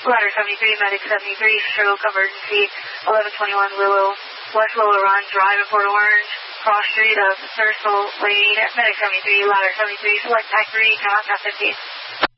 Ladder 73, Medic 73, stroke emergency, 1121 Willow, West Willow Run Drive in Port Orange, cross street of Thurston Lane, Medic 73, Ladder 73, select Pack 3, contact 15.